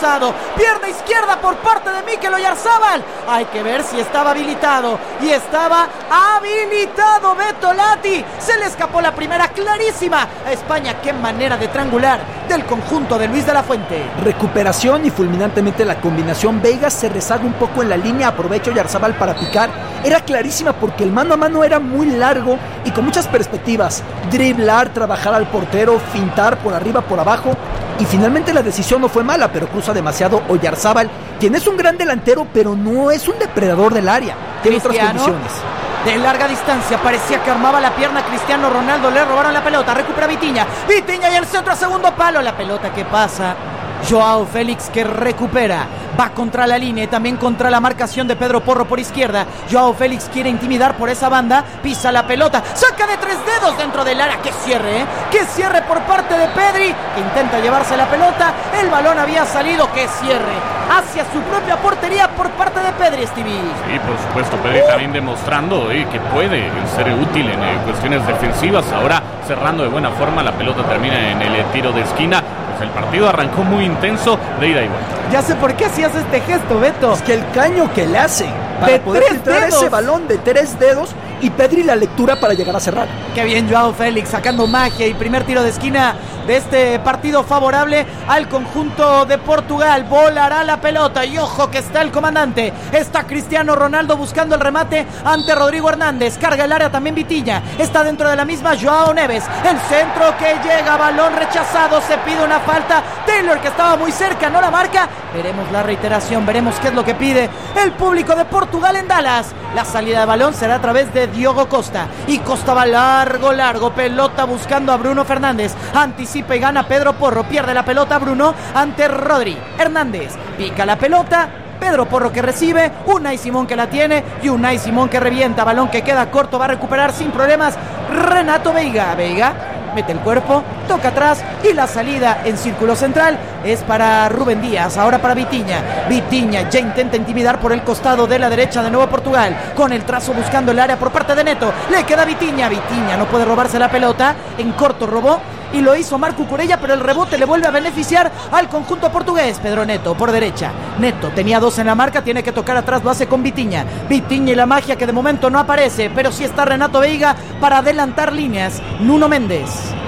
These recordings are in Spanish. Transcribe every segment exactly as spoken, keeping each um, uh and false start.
rechazado. Pierna izquierda por parte de Mikel Oyarzábal. Hay que ver si estaba habilitado. Y estaba habilitado Beto Lati. Se le escapó la primera clarísima a España. Qué manera de triangular del conjunto de Luis de la Fuente. Recuperación y fulminantemente la combinación. Veiga se rezaga un poco en la línea, aprovecha Oyarzábal para picar. Era clarísima porque el mano a mano era muy largo y con muchas perspectivas. Driblar, trabajar al portero, fintar por arriba, por abajo. Y finalmente la decisión no fue mala, pero cruza demasiado Oyarzábal. Tienes un gran delantero, pero no es un depredador del área. Tiene otras condiciones. De larga distancia, parecía que armaba la pierna Cristiano Ronaldo, le robaron la pelota, recupera Vitinha, Vitinha y el centro a segundo palo, la pelota que pasa, Joao Félix que recupera, va contra la línea y también contra la marcación de Pedro Porro por izquierda. Joao Félix quiere intimidar por esa banda, pisa la pelota, saca de tres dedos dentro del área. ¡Qué cierre, eh! ¡Qué cierre por parte de Pedri! Que intenta llevarse la pelota, el balón había salido. ¡Qué cierre! Hacia su propia portería por parte de Pedri, Stevie. Sí, por supuesto, Pedri uh. también demostrando eh, que puede ser útil en eh, cuestiones defensivas. Ahora cerrando de buena forma, la pelota termina en el eh, tiro de esquina. Pues el partido arrancó muy intenso de ida y vuelta. Ya sé por qué hacías este gesto, Beto. Es que el caño que le hace para de poder filtrar ese balón de tres dedos y Pedri la lectura para llegar a cerrar. Qué bien Joao Félix sacando magia y primer tiro de esquina de este partido favorable al conjunto de Portugal. Volará la pelota y ojo que está el comandante. Está Cristiano Ronaldo buscando el remate ante Rodrigo Hernández. Carga el área también Vitinha. Está dentro de la misma Joao Neves. El centro que llega, balón rechazado. Se pide una falta. Taylor que estaba muy cerca, no la marca. Veremos la reiteración, veremos qué es lo que pide el público de Portugal en Dallas. La salida de balón será a través de Diogo Costa. Y Costa va largo, largo. Pelota buscando a Bruno Fernández. Anticipa y gana Pedro Porro. Pierde la pelota Bruno ante Rodri. Hernández pica la pelota. Pedro Porro que recibe, Unai Simón que la tiene y Unai Simón que revienta, balón que queda corto, va a recuperar sin problemas Renato Veiga. Veiga mete el cuerpo, toca atrás y la salida en círculo central es para Rubén Díaz, ahora para Vitinha. Vitinha ya intenta intimidar por el costado de la derecha de nuevo Portugal, con el trazo buscando el área por parte de Neto, le queda Vitinha, Vitinha no puede robarse la pelota, en corto robó y lo hizo Marco Cucurella, pero el rebote le vuelve a beneficiar al conjunto portugués. Pedro Neto por derecha, Neto tenía dos en la marca, tiene que tocar atrás, lo hace con Vitinha, Vitinha y la magia que de momento no aparece, pero sí está Renato Veiga para adelantar líneas. Nuno Méndez,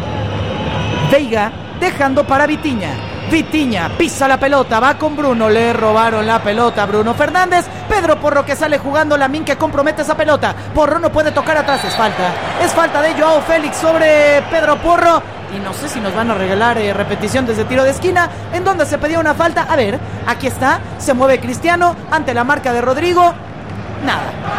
Veiga dejando para Vitinha, Vitinha pisa la pelota, va con Bruno, le robaron la pelota a Bruno Fernández. Pedro Porro que sale jugando, Lamín que compromete esa pelota, Porro no puede tocar atrás, es falta, es falta de Joao Félix sobre Pedro Porro. Y no sé si nos van a regalar eh, repetición desde tiro de esquina, en donde se pedía una falta. A ver, aquí está, se mueve Cristiano ante la marca de Rodrigo. Nada.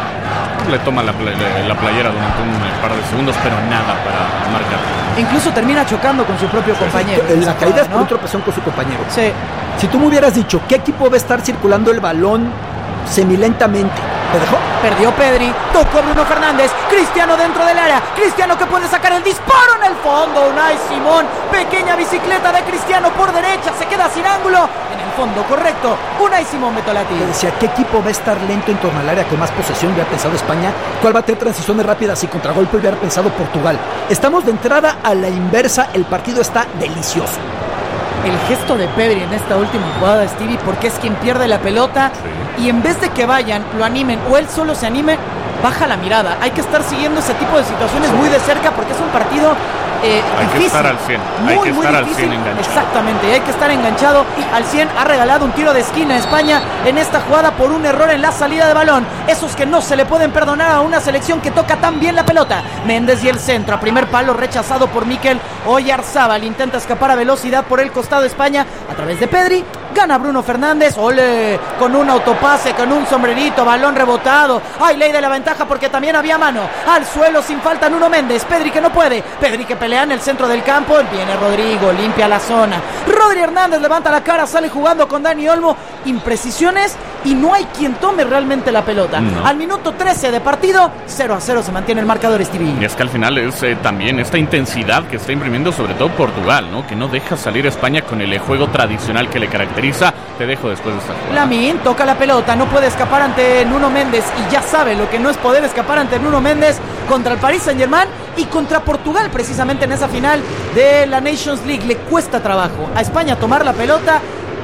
Le toma la, play, la playera durante un par de segundos, pero nada para marcar. Incluso termina chocando con su propio compañero. En la caída es por un tropezón con su compañero. Sí. Si tú me hubieras dicho qué equipo va a estar circulando el balón semilentamente, ¿te dejó? Perdió Pedri, tocó Bruno Fernández, Cristiano dentro del área, Cristiano que puede sacar el disparo en el fondo, Unai Simón, pequeña bicicleta de Cristiano por derecha, se queda sin ángulo, en el fondo, correcto, Unai Simón Betolati. Te decía, ¿qué equipo va a estar lento en torno al área con más posesión? Hubiera pensado España. ¿Cuál va a tener transiciones rápidas y contragolpe? Hubiera pensado Portugal. Estamos de entrada a la inversa, el partido está delicioso. El gesto de Pedri en esta última jugada, Stevie, porque es quien pierde la pelota, sí. Y en vez de que vayan, lo animen o él solo se anime, baja la mirada. Hay que estar siguiendo ese tipo de situaciones muy de cerca porque es un partido eh, hay difícil. que estar al cien, muy, hay que muy estar difícil. al cien enganchado. Exactamente, hay que estar enganchado al cien. Ha regalado un tiro de esquina a España en esta jugada por un error en la salida de balón. Esos que no se le pueden perdonar a una selección que toca tan bien la pelota. Méndez y el centro, a primer palo rechazado por Mikel Oyarzábal. Intenta escapar a velocidad por el costado de España a través de Pedri. Gana Bruno Fernández, ole, con un autopase, con un sombrerito, balón rebotado. Hay ley de la ventaja porque también había mano. Al suelo sin falta Nuno Méndez, Pedri que no puede, Pedri que pelea en el centro del campo. Viene Rodrigo, limpia la zona. Rodri Hernández levanta la cara, sale jugando con Dani Olmo. Imprecisiones y no hay quien tome realmente la pelota. No. Al minuto trece de partido, cero a cero se mantiene el marcador, Stevie. Y es que al final es eh, también esta intensidad que está imprimiendo sobre todo Portugal, ¿no? Que no deja salir a España con el juego tradicional que le caracteriza. Te dejo después de esta jugada. Lamín toca la pelota, no puede escapar ante Nuno Méndez y ya sabe lo que no es poder escapar ante Nuno Méndez contra el Paris Saint-Germain y contra Portugal precisamente en esa final de la Nations League. Le cuesta trabajo a España tomar la pelota.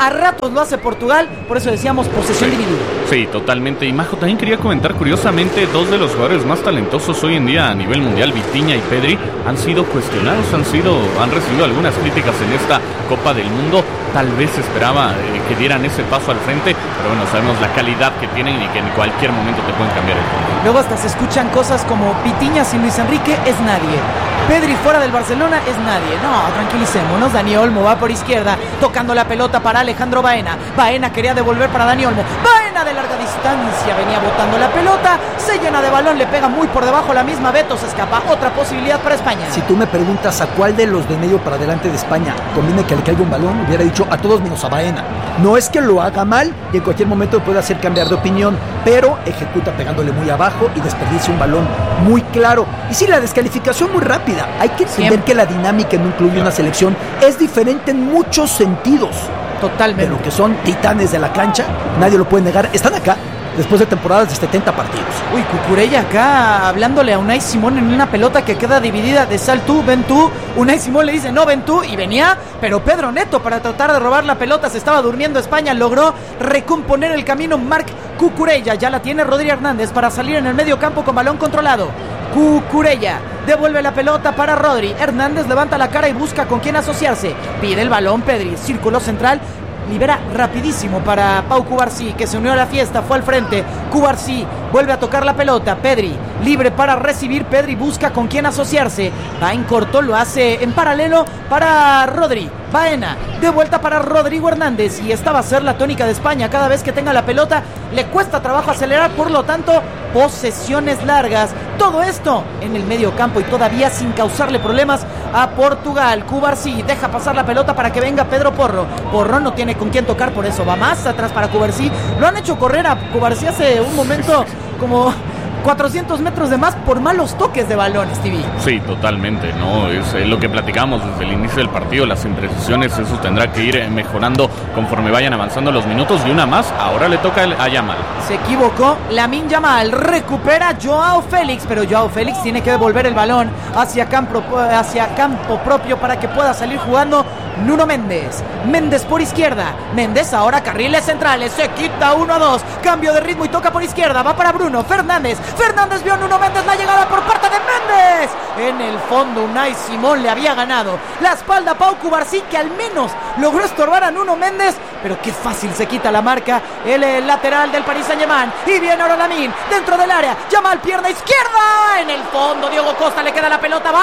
A ratos lo hace Portugal, por eso decíamos posesión sí. dividida. Sí, totalmente. Y Majo, también quería comentar, curiosamente, dos de los jugadores más talentosos hoy en día a nivel mundial, Vitinha y Pedri, han sido cuestionados, han sido, han recibido algunas críticas en esta Copa del Mundo. Tal vez esperaba eh, que dieran ese paso al frente, pero bueno, sabemos la calidad que tienen y que en cualquier momento te pueden cambiar el juego. Luego hasta se escuchan cosas como Vitinha sin Luis Enrique es nadie, Pedri fuera del Barcelona es nadie. No, tranquilicémonos. Dani Olmo va por izquierda, tocando la pelota para Alejandro Baena. Baena quería devolver para Dani Olmo. Baena de larga distancia venía botando la pelota, se llena de balón, le pega muy por debajo la misma, Beto se escapa. Otra posibilidad para España. Si tú me preguntas a cuál de los de medio para adelante de España conviene que le caiga un balón, hubiera dicho a todos menos a Baena. No es que lo haga mal y en cualquier momento puede hacer cambiar de opinión, pero ejecuta pegándole muy abajo y desperdicia un balón muy claro. Y sí, la descalificación muy rápida. Hay que entender Siempre. que la dinámica en un club y una selección es diferente en muchos sentidos. Totalmente. Pero que son titanes de la cancha, nadie lo puede negar. Están acá después de temporadas de setenta partidos. Uy, Cucurella acá hablándole a Unai Simón en una pelota que queda dividida de sal tú, ven tú. Unai Simón le dice no, ven tú, y venía, pero Pedro Neto para tratar de robar la pelota, se estaba durmiendo España, logró recomponer el camino Marc Cucurella, ya la tiene Rodri Hernández para salir en el medio campo con balón controlado. Cucurella devuelve la pelota para Rodri, Hernández levanta la cara y busca con quién asociarse, pide el balón Pedri, círculo central, libera rapidísimo para Pau Cubarsí, que se unió a la fiesta, fue al frente. Cubarsí vuelve a tocar la pelota, Pedri libre para recibir, Pedri busca con quién asociarse, va en corto, lo hace en paralelo para Rodri. Baena, de vuelta para Rodrigo Hernández, y esta va a ser la tónica de España. Cada vez que tenga la pelota le cuesta trabajo acelerar, por lo tanto posesiones largas, todo esto en el medio campo y todavía sin causarle problemas a Portugal. Cubarsí deja pasar la pelota para que venga Pedro Porro. Porro no tiene con quién tocar, por eso va más atrás para Cubarsí. Lo han hecho correr a Cubarsí hace un momento como cuatrocientos metros de más por malos toques de balón, Stevie. Sí, totalmente, ¿no? Es eh, lo que platicamos desde el inicio del partido, las imprecisiones, eso tendrá que ir eh, mejorando conforme vayan avanzando los minutos. Y una más, ahora le toca a Yamal. Se equivocó Lamine Yamal, recupera Joao Félix, pero Joao Félix tiene que devolver el balón hacia campo, hacia campo propio para que pueda salir jugando Nuno Méndez. Méndez por izquierda, Méndez ahora carriles centrales, se quita uno a dos, cambio de ritmo y toca por izquierda, va para Bruno Fernández. Fernández vio a Nuno Méndez, la llegada por parte de Méndez. En el fondo Unai Simón le había ganado la espalda a Pau Cubarsí, que al menos logró estorbar a Nuno Méndez, pero qué fácil se quita la marca el, el lateral del Paris Saint-Germain. Y viene ahora Lamine dentro del área, Yamal pierna izquierda, en el fondo Diogo Costa, le queda la pelota,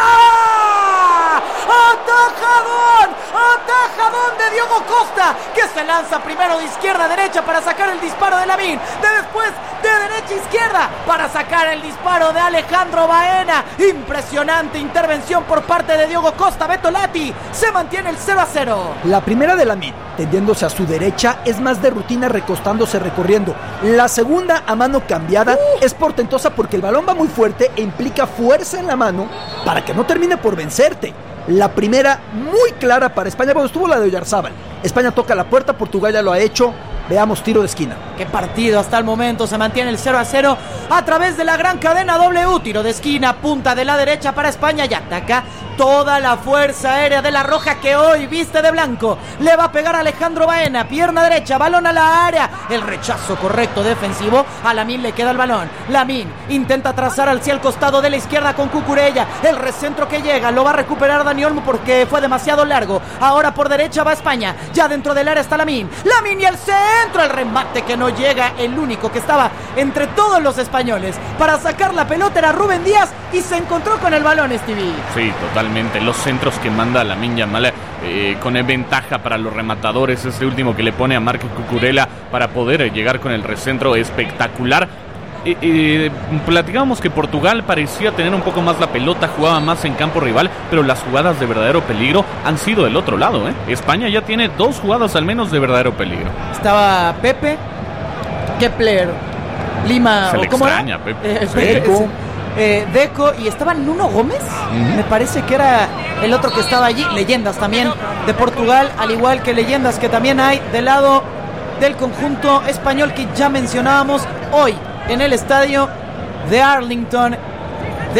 Baena, atajadón, atajadón de Diogo Costa, que se lanza primero de izquierda a derecha para sacar el disparo de Lamine, de después de derecha a izquierda para sacar el disparo de Alejandro Baena. Impresionante intervención por parte de Diogo Costa. Beto Lati, se mantiene el cero a cero. La primera de Lamine, tendiéndose a su derecha, es más de rutina, recostándose, recorriendo. La segunda, a mano cambiada, uh. es portentosa porque el balón va muy fuerte e implica fuerza en la mano para que no termine por vencerte. La primera, muy clara para España. Bueno, estuvo la de Oyarzábal. España toca la puerta, Portugal ya lo ha hecho. Veamos, tiro de esquina. Qué partido hasta el momento, se mantiene el cero a cero a través de la gran cadena W. Tiro de esquina, punta de la derecha para España y ataca toda la fuerza aérea de la Roja, que hoy viste de blanco. Le va a pegar a Alejandro Baena, pierna derecha, balón a la área. El rechazo correcto defensivo, a Lamine le queda el balón. Lamine intenta trazar hacia el costado de la izquierda con Cucurella. El recentro que llega, lo va a recuperar Dani Olmo porque fue demasiado largo. Ahora por derecha va España, ya dentro del área está Lamine. Lamine y el centro, el remate que no llega. El único que estaba entre todos los españoles para sacar la pelota era Rubén Díaz y se encontró con el balón, Stevie. Sí, totalmente. Los centros que manda Lamine Yamal eh, con ventaja para los rematadores. Este último que le pone a Marc Cucurella para poder eh, llegar con el recentro espectacular. Eh, eh, platicábamos que Portugal parecía tener un poco más la pelota, jugaba más en campo rival, pero las jugadas de verdadero peligro han sido del otro lado, ¿eh? España ya tiene dos jugadas al menos de verdadero peligro. Estaba Pepe, Kepler, Lima, se le ¿cómo extraña, era? Pepe. Eh, Deco. Eh, Deco, y estaba Nuno Gómez, uh-huh. me parece que era el otro que estaba allí. Leyendas también de Portugal, al igual que leyendas que también hay del lado del conjunto español que ya mencionábamos hoy en el estadio de Arlington de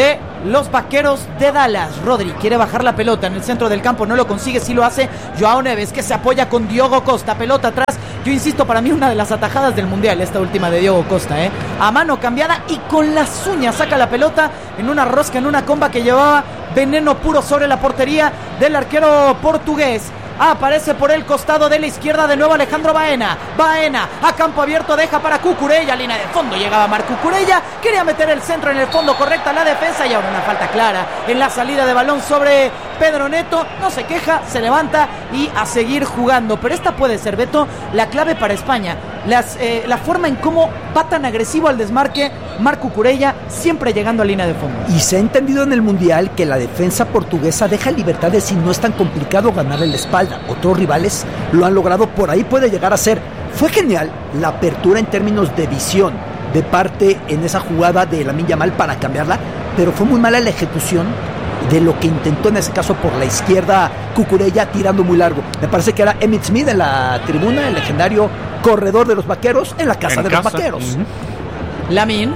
los Vaqueros de Dallas. Rodri quiere bajar la pelota en el centro del campo, no lo consigue, sí lo hace Joao Neves, que se apoya con Diogo Costa, pelota atrás. Yo insisto, para mí una de las atajadas del Mundial, esta última de Diogo Costa, ¿eh? A mano cambiada y con las uñas saca la pelota en una rosca, en una comba que llevaba veneno puro sobre la portería del arquero portugués. Aparece por el costado de la izquierda de nuevo Alejandro Baena. Baena a campo abierto, deja para Cucurella, línea de fondo, llegaba Marc Cucurella, quería meter el centro en el fondo, correcta la defensa y ahora una falta clara en la salida de balón sobre Pedro Neto. No se queja, se levanta y a seguir jugando. Pero esta puede ser, Beto, la clave para España. Las, eh, la forma en cómo va tan agresivo al desmarque Marc Cucurella, siempre llegando a línea de fondo. Y se ha entendido en el Mundial que la defensa portuguesa deja libertades y no es tan complicado ganarle la espalda. Otros rivales lo han logrado, por ahí puede llegar a ser. Fue genial la apertura en términos de visión de parte en esa jugada de Lamine Yamal para cambiarla, pero fue muy mala la ejecución de lo que intentó en ese caso por la izquierda Cucurella tirando muy largo. Me parece que era Emmitt Smith en la tribuna, el legendario corredor de los Vaqueros, en la casa en de casa. los Vaqueros. Uh-huh. Lamine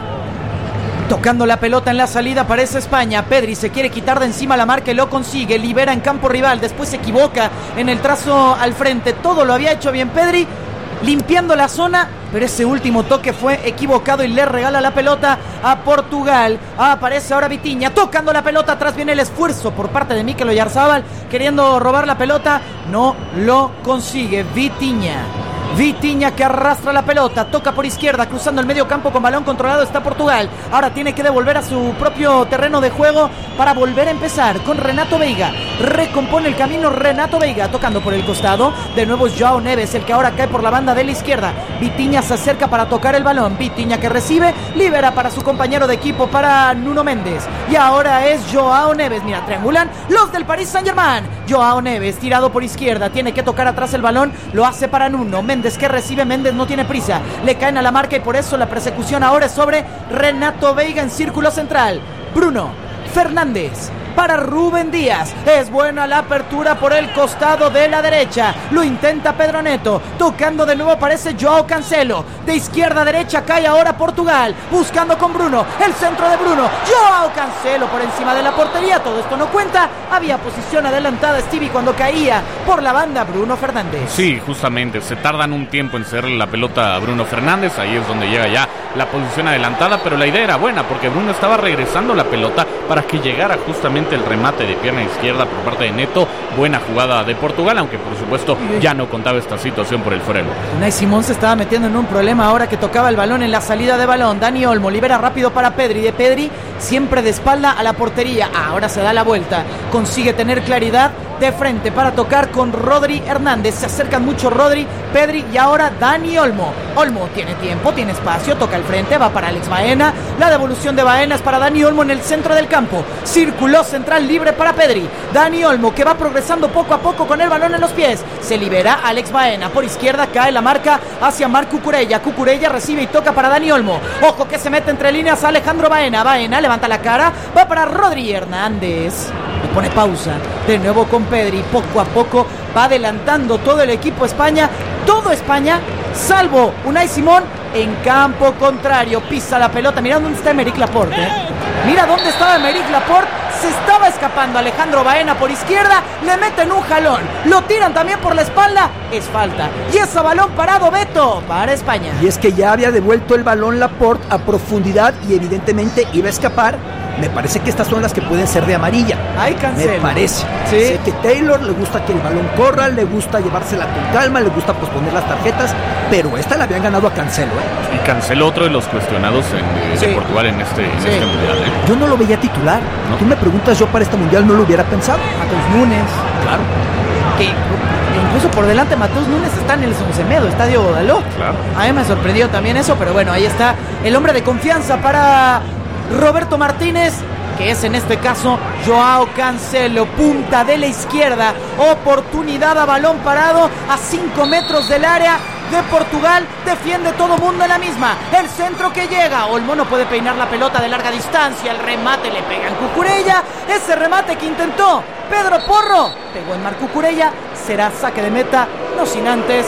tocando la pelota en la salida, parece España. Pedri se quiere quitar de encima la marca y lo consigue, libera en campo rival, después se equivoca en el trazo al frente. Todo lo había hecho bien Pedri, limpiando la zona, pero ese último toque fue equivocado y le regala la pelota a Portugal. Aparece ahora Vitinha tocando la pelota, atrás viene el esfuerzo por parte de Mikel Oyarzabal queriendo robar la pelota, no lo consigue. Vitinha Vitinha que arrastra la pelota, toca por izquierda, cruzando el medio campo con balón controlado está Portugal. Ahora tiene que devolver a su propio terreno de juego para volver a empezar con Renato Veiga. Recompone el camino Renato Veiga, tocando por el costado. De nuevo es Joao Neves el que ahora cae por la banda de la izquierda. Vitinha se acerca para tocar el balón. Vitinha que recibe, libera para su compañero de equipo, para Nuno Méndez. Y ahora es Joao Neves. Mira, triangulan los del Paris Saint-Germain. Joao Neves tirado por izquierda, tiene que tocar atrás el balón, lo hace para Nuno Méndez que recibe. Méndez no tiene prisa, le caen a la marca y por eso la persecución ahora es sobre Renato Veiga en círculo central. Bruno Fernández para Rúben Díaz, es buena la apertura por el costado de la derecha, lo intenta Pedro Neto, tocando de nuevo aparece Joao Cancelo, de izquierda a derecha cae ahora Portugal, buscando con Bruno, el centro de Bruno, Joao Cancelo por encima de la portería, todo esto no cuenta, había posición adelantada Stevie cuando caía por la banda Bruno Fernández. Sí, justamente, se tardan un tiempo en cederle la pelota a Bruno Fernández, ahí es donde llega ya la posición adelantada, pero la idea era buena porque Bruno estaba regresando la pelota para que llegara justamente el remate de pierna izquierda por parte de Neto. Buena jugada de Portugal, aunque por supuesto ya no contaba esta situación por el fuera. Unai Simón se estaba metiendo en un problema ahora que tocaba el balón en la salida de balón. Dani Olmo libera rápido para Pedri, de Pedri siempre de espalda a la portería. Ahora se da la vuelta, consigue tener claridad de frente para tocar con Rodri Hernández. Se acercan mucho Rodri, Pedri y ahora Dani Olmo. Olmo tiene tiempo, tiene espacio, toca el frente, va para Alex Baena. La devolución de Baena es para Dani Olmo en el centro del campo. Círculo central libre para Pedri. Dani Olmo que va progresando poco a poco con el balón en los pies. Se libera Alex Baena. Por izquierda cae la marca hacia Marc Cucurella. Cucurella recibe y toca para Dani Olmo. Ojo que se mete entre líneas Alejandro Baena. Baena levanta la cara, va para Rodri Hernández. Le pone pausa. De nuevo con Pedri. Poco a poco va adelantando todo el equipo España. Todo España, salvo Unai Simón en campo contrario. Pisa la pelota. Mira dónde está Aymeric Laporte. ¿eh? Mira dónde estaba Aymeric Laporte. Se estaba escapando Alejandro Baena por izquierda. Le meten un jalón. Lo tiran también por la espalda. Es falta. Y ese balón parado, Beto, para España. Y es que ya había devuelto el balón Laporte a profundidad y evidentemente iba a escapar. Me parece que estas son las que pueden ser de amarilla. Ay, Cancelo. Me parece. Sí. Sé que Taylor le gusta que el balón corra, le gusta llevársela con calma, le gusta posponer las tarjetas, pero esta la habían ganado a Cancelo, ¿eh? Y Cancelo, otro de los cuestionados en, sí. de Portugal en este, en Sí. este mundial. ¿eh? Yo no lo veía titular. ¿No? Tú me preguntas, yo para este mundial no lo hubiera pensado. Mateus Nunes. Claro. Que incluso por delante Mateus Nunes está en el Sonsemedo, Estadio Dalot. Claro. A mí me sorprendió también eso, pero bueno, ahí está el hombre de confianza para Roberto Martínez, que es en este caso Joao Cancelo, punta de la izquierda, oportunidad a balón parado a cinco metros del área de Portugal, defiende todo mundo en la misma, el centro que llega, Olmo no puede peinar la pelota de larga distancia, el remate le pega en Cucurella, ese remate que intentó Pedro Porro, pegó en Marc Cucurella, será saque de meta, no sin antes,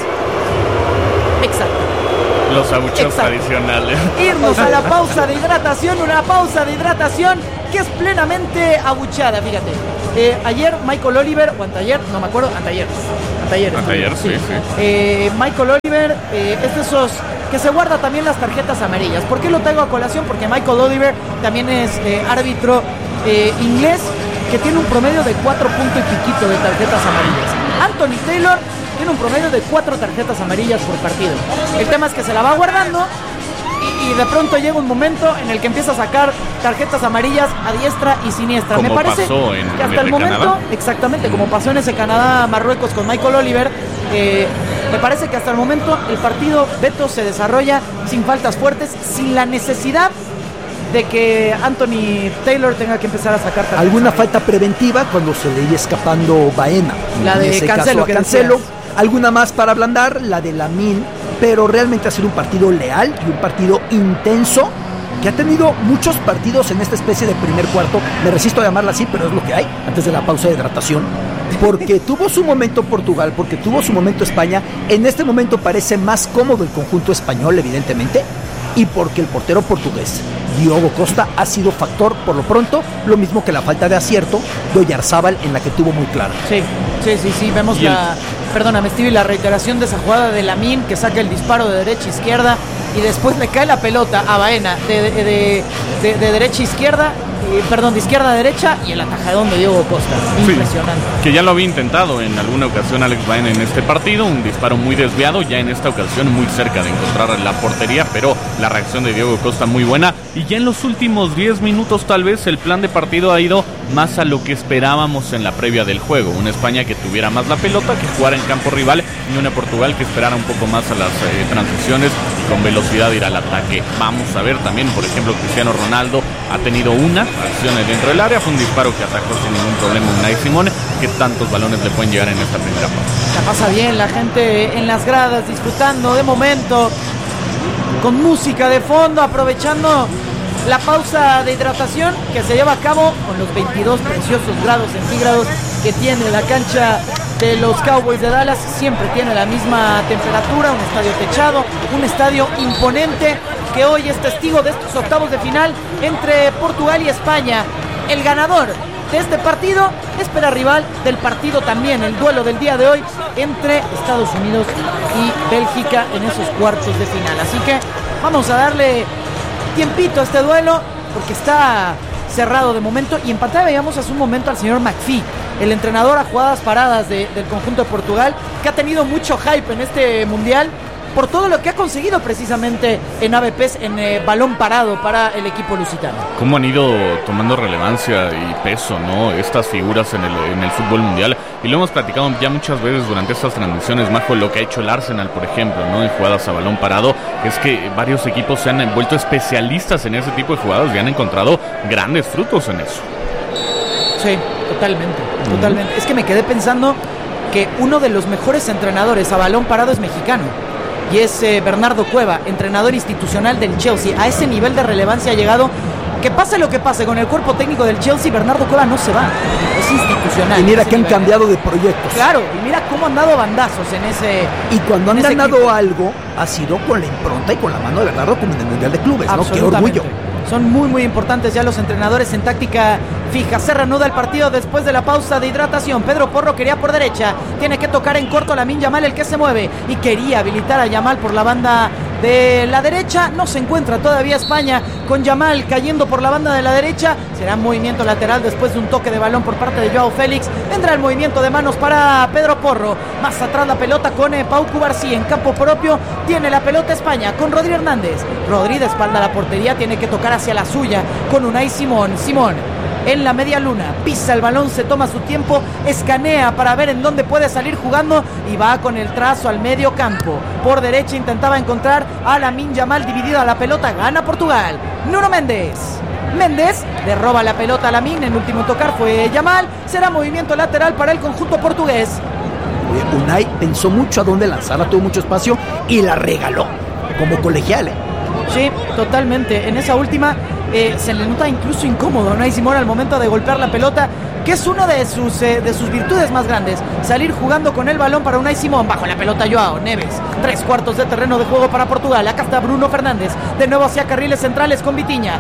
exacto. Los abucheos Exacto. tradicionales. Irnos a la pausa de hidratación, una pausa de hidratación que es plenamente abucheada, fíjate. Eh, ayer Michael Oliver, o anteayer, no me acuerdo, anteayer. Anteayer, anteayer sí, sí. sí. Eh, Michael Oliver eh, es de esos que se guarda también las tarjetas amarillas. ¿Por qué lo traigo a colación? Porque Michael Oliver también es eh, árbitro eh, inglés que tiene un promedio de cuatro puntos y piquito de tarjetas amarillas. Anthony Taylor tiene un promedio de cuatro tarjetas amarillas por partido. El tema es que se la va guardando y, y de pronto llega un momento en el que empieza a sacar tarjetas amarillas a diestra y siniestra. Como Me parece pasó en, que hasta en el momento, Canadá. exactamente, como pasó en ese Canadá-Marruecos con Michael Oliver, eh, me parece que hasta el momento el partido, Beto, se desarrolla sin faltas fuertes, sin la necesidad de que Anthony Taylor tenga que empezar a sacar tarjetas. Alguna amarillas. falta preventiva cuando se le iba escapando Baena. La de en ese Cancelo, caso a que Cancelo. decías. Alguna más para ablandar, la de Lamine, pero realmente ha sido un partido leal y un partido intenso que ha tenido muchos partidos en esta especie de primer cuarto. Me resisto a llamarla así, pero es lo que hay antes de la pausa de hidratación. Porque tuvo su momento Portugal, porque tuvo su momento España. En este momento parece más cómodo el conjunto español, evidentemente. Y porque el portero portugués, Diogo Costa, ha sido factor por lo pronto, lo mismo que la falta de acierto de Oyarzábal en la que tuvo muy clara. Sí, sí, sí, sí, vemos Y el- la, perdóname Stevie, la reiteración de esa jugada de Lamine que saca el disparo de derecha a izquierda y después le cae la pelota a Baena de, de, de, de, de derecha a izquierda, eh, perdón, de izquierda a derecha y el atajadón de Diogo Costa. Sí, Impresionante. que ya lo había intentado en alguna ocasión Alex Baena en este partido, un disparo muy desviado, ya en esta ocasión muy cerca de encontrar la portería, pero la reacción de Diogo Costa muy buena, y ya en los últimos diez minutos tal vez el plan de partido ha ido más a lo que esperábamos en la previa del juego, una España que tuviera más la pelota, que jugara en campo rival, y una Portugal que esperara un poco más a las eh, transiciones y con velocidad ir al ataque. Vamos a ver también, por ejemplo, Cristiano Ronaldo ha tenido una acción dentro del área, fue un disparo que atacó sin ningún problema Unai Simón. ¿Qué tantos balones le pueden llegar en esta primera parte? La pasa bien la gente en las gradas, disfrutando de momento, con música de fondo, aprovechando la pausa de hidratación que se lleva a cabo con los veintidós preciosos grados centígrados que tiene la cancha de los Cowboys de Dallas. Siempre tiene la misma temperatura, un estadio techado, un estadio imponente que hoy es testigo de estos octavos de final entre Portugal y España. El ganador de este partido espera rival del partido también, el duelo del día de hoy entre Estados Unidos y Bélgica en esos cuartos de final. Así que vamos a darle tiempito a este duelo porque está cerrado de momento, y en pantalla veíamos hace un momento al señor McPhee, el entrenador a jugadas paradas de, del conjunto de Portugal, que ha tenido mucho hype en este mundial por todo lo que ha conseguido precisamente en A V Pes, en eh, balón parado para el equipo lusitano. Cómo han ido tomando relevancia y peso, ¿no?, estas figuras en el, en el fútbol mundial, y lo hemos platicado ya muchas veces durante estas transmisiones, Majo, lo que ha hecho el Arsenal, por ejemplo, ¿no?, en jugadas a balón parado, es que varios equipos se han vuelto especialistas en ese tipo de jugadas y han encontrado grandes frutos en eso. Sí, totalmente, totalmente. Uh-huh. Es que me quedé pensando que uno de los mejores entrenadores a balón parado es mexicano. Y es eh, Bernardo Cueva, entrenador institucional del Chelsea. A ese nivel de relevancia ha llegado que pase lo que pase con el cuerpo técnico del Chelsea, Bernardo Cueva no se va. Es institucional. Y mira que han nivel. cambiado de proyectos. Claro, y mira cómo han dado bandazos en ese. Y cuando han ese ganado equipo. algo, ha sido con la impronta y con la mano de Bernardo como en el Mundial de Clubes, ¿no? Qué orgullo. Son muy muy importantes ya los entrenadores en táctica fija. Se reanuda el partido después de la pausa de hidratación. Pedro Porro quería por derecha, tiene que tocar en corto a Lamine Yamal, el que se mueve, y quería habilitar a Yamal por la banda de la derecha. No se encuentra todavía España con Yamal cayendo por la banda de la derecha. Será un movimiento lateral después de un toque de balón por parte de Joao Félix. Vendrá el movimiento de manos para Pedro Porro. Más atrás la pelota con eh, Pau Cubarsí en campo propio. Tiene la pelota España con Rodri Hernández. Rodri de espalda a la portería, tiene que tocar hacia la suya con Unai Simón. Simón en la media luna, pisa el balón, se toma su tiempo, escanea para ver en dónde puede salir jugando y va con el trazo al medio campo. Por derecha intentaba encontrar a Lamine Yamal, dividida la pelota, gana Portugal. Nuno Méndez. Méndez le roba la pelota a Lamine, el último tocar fue Yamal. Será movimiento lateral para el conjunto portugués. Unai pensó mucho a dónde lanzarla, tuvo mucho espacio y la regaló como colegial, ¿eh? Sí, totalmente. En esa última eh, se le nota incluso incómodo, ¿no? Y Simón al momento de golpear la pelota que es una de sus, eh, de sus virtudes más grandes, salir jugando con el balón para Unai Simón. Bajo la pelota Joao Neves, tres cuartos de terreno de juego para Portugal. Acá está Bruno Fernández, de nuevo hacia carriles centrales con Vitinha,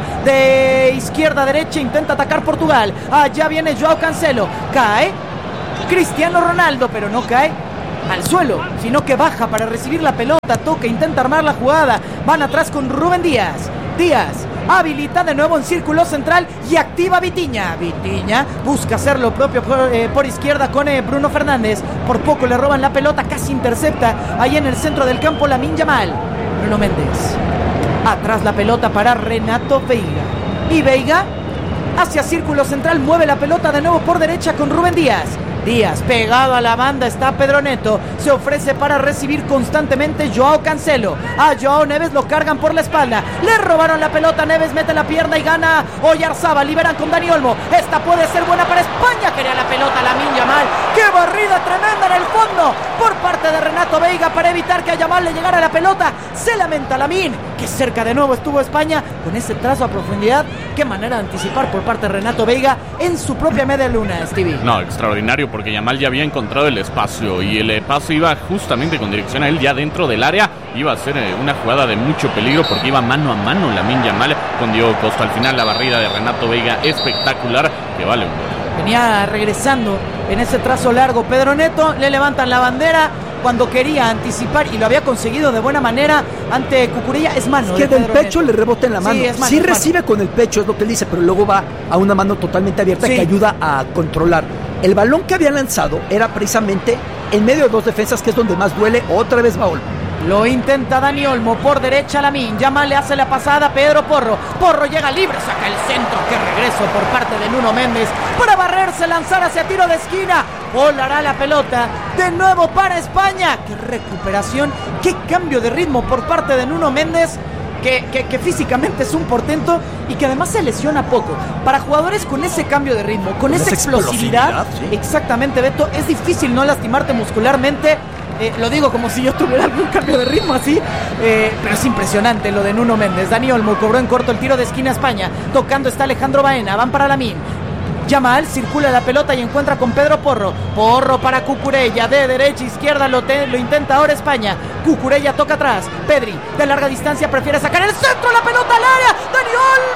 de izquierda a derecha intenta atacar Portugal. Allá viene Joao Cancelo, cae Cristiano Ronaldo, pero no cae al suelo, sino que baja para recibir la pelota, toca, intenta armar la jugada, van atrás con Rúben Díaz, Díaz habilita de nuevo en círculo central y activa Vitinha. Vitinha busca hacer lo propio por, eh, por izquierda con eh, Bruno Fernández. Por poco le roban la pelota, casi intercepta ahí en el centro del campo Lamine Yamal. Bruno Méndez. Atrás la pelota para Renato Veiga. Y Veiga hacia círculo central, mueve la pelota de nuevo por derecha con Rúben Díaz. Díaz, pegado a la banda está Pedro Neto, se ofrece para recibir constantemente Joao Cancelo. A Joao Neves lo cargan por la espalda, le robaron la pelota, Neves mete la pierna y gana Oyarzabal, liberan con Dani Olmo. Esta puede ser buena para España, quería la pelota Lamine Yamal. ¡Qué barrida tremenda en el fondo por parte de Renato Veiga para evitar que a Yamal le llegara la pelota! Se lamenta Lamine, que cerca de nuevo estuvo España con ese trazo a profundidad. Qué manera de anticipar por parte de Renato Veiga en su propia media luna, Stevie. No, extraordinario, porque Yamal ya había encontrado el espacio y el pase iba justamente con dirección a él, ya dentro del área. Iba a ser una jugada de mucho peligro porque iba mano a mano Lamine Yamal con Diego Costa. Al final la barrida de Renato Veiga espectacular, que vale un gol. Venía regresando en ese trazo largo Pedro Neto, le levantan la bandera cuando quería anticipar y lo había conseguido de buena manera ante Cucurella. Es mano. Es que de del pecho Neto le rebota en la mano. Sí, es mano, sí es recibe mano con el pecho, es lo que él dice, pero luego va a una mano totalmente abierta, sí, que ayuda a controlar. El balón que había lanzado era precisamente en medio de dos defensas, que es donde más duele. Otra vez va Olmo. Lo intenta Dani Olmo por derecha Lamine. Yamal le hace la pasada a Pedro Porro. Porro llega libre, saca el centro. Qué regreso por parte de Nuno Méndez para barrerse, lanzar hacia tiro de esquina. Volará la pelota de nuevo para España. Qué recuperación, qué cambio de ritmo por parte de Nuno Méndez. Que, que, que físicamente es un portento y que además se lesiona poco. Para jugadores con ese cambio de ritmo, con, con esa, esa explosividad, explosividad ¿sí? Exactamente, Beto, es difícil no lastimarte muscularmente. Eh, lo digo como si yo tuviera algún cambio de ritmo así, eh, pero es impresionante lo de Nuno Méndez. Dani Olmo cobró en corto el tiro de esquina a España. Tocando está Alejandro Baena, van para Lamine. Yamal circula la pelota y encuentra con Pedro Porro. Porro para Cucurella, de derecha a izquierda lo, te, lo intenta ahora España. Cucurella toca atrás. Pedri, de larga distancia, prefiere sacar el centro, la pelota al área. ¡Dani